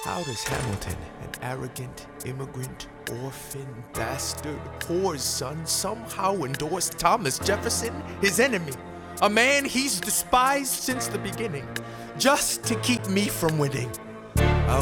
How does Hamilton, an arrogant, immigrant, orphan, bastard, whore's son, somehow endorse Thomas Jefferson, his enemy, a man he's despised since the beginning, just to keep me from winning?